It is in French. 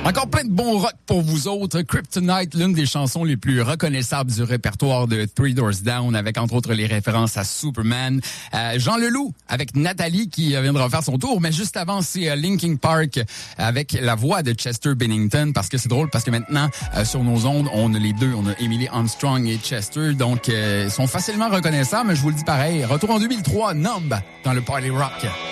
Encore plein de bons rock pour vous autres. Kryptonite, l'une des chansons les plus reconnaissables du répertoire de Three Doors Down, avec entre autres les références à Superman. Jean Leloup avec Nathalie qui vient de refaire son tour, mais juste avant c'est Linkin Park avec la voix de Chester Bennington, parce que c'est drôle parce que maintenant sur nos ondes on a les deux, on a Emily Armstrong et Chester, donc ils sont facilement reconnaissables. Mais je vous le dis pareil, retour en 2003, Numb dans le Party Rock.